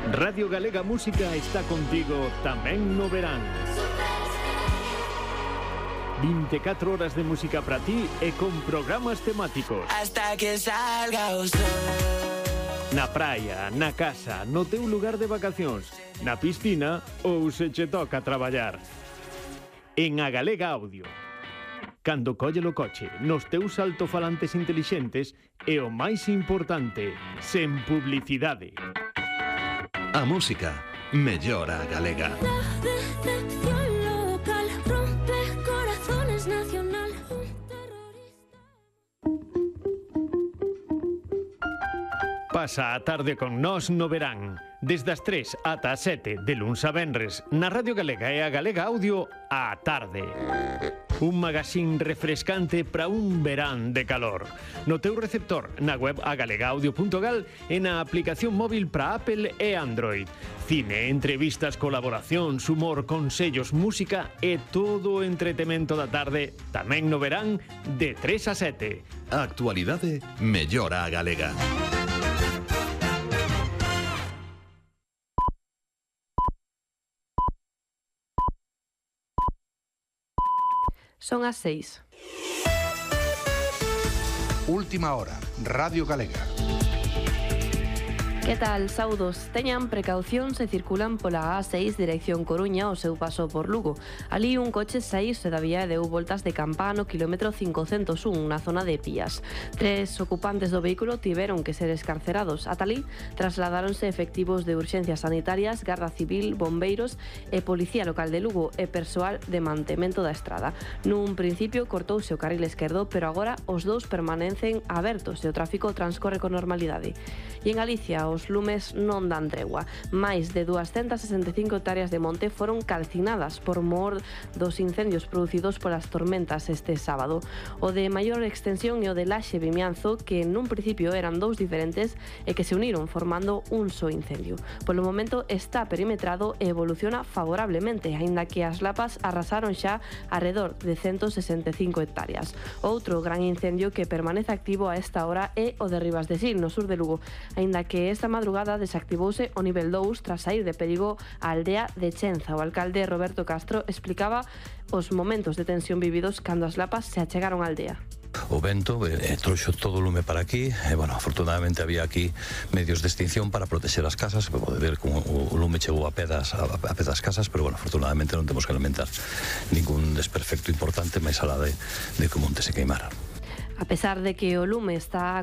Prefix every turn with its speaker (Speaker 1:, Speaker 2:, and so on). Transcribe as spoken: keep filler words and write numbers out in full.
Speaker 1: Radio Galega Música está contigo tamén no verán. vinte e catro horas de música para ti e con programas temáticos.
Speaker 2: Hasta que salga o sol.
Speaker 1: Na praia, na casa, no teu lugar de vacacións, na piscina ou se che toca traballar. En A Galega Audio. Cando colle o coche, nos teus altofalantes intelixentes e o máis importante, sen publicidade.
Speaker 3: A música mellora a galega.
Speaker 1: Pasa a tarde con nós no verán. Desde as tres ata as sete de luns a venres na Radio Galega e a Galega Audio á tarde. Un magazín refrescante para un verán de calor. No teu receptor, na web agalegaudio punto gal e na aplicación móvil para Apple e Android. Cine, entrevistas, colaboracións, humor, consellos, música e todo o entretemento da tarde tamén no verán de tres a sete.
Speaker 3: A actualidade mellora a galega.
Speaker 4: Son as seis.
Speaker 5: Última hora, Radio Galega.
Speaker 4: Que tal, saudos? Teñan precaución se circulan pola A seis dirección Coruña ao seu paso por Lugo. Ali un coche saíse da vía e deu voltas de campá no kilómetro cincocentos un na zona de Pías. Tres ocupantes do vehículo tiveron que ser escarcerados. Ata ali trasladáronse efectivos de urxencias sanitarias, Garda Civil, bombeiros e Policía Local de Lugo e persoal de mantemento da estrada. Nun principio cortouse o carril esquerdo, pero agora os dous permanecen abertos e o tráfico transcorre con normalidade. E en Galicia, os lumes non dan tregua. Máis de duascentas sesenta e cinco hectáreas de monte foron calcinadas por mor dos incendios producidos polas tormentas este sábado. O de maior extensión e o de Laxe Vimianzo, que nun principio eran dous diferentes e que se uniron formando un só incendio. Polo momento está perimetrado e evoluciona favorablemente, aínda que as lapas arrasaron xa arredor de ciento sesenta e cinco hectáreas. Outro gran incendio que permanece activo a esta hora é o de Ribas de Sil, no sur de Lugo, aínda que esta madrugada desactivouse o nivel dous tras saír de perigo a aldea de Chenza. O alcalde Roberto Castro explicaba os momentos de tensión vividos cando as lapas se achegaron á aldea.
Speaker 6: O vento eh, trouxo todo o lume para aquí e, bueno, afortunadamente había aquí medios de extinción para protexer as casas. Se pode ver como o lume chegou a pedas a, a pé das casas, pero, bueno, afortunadamente non temos que lamentar ningún desperfecto importante máis alá de, de que o monte se queimara.
Speaker 4: A pesar de que o lume está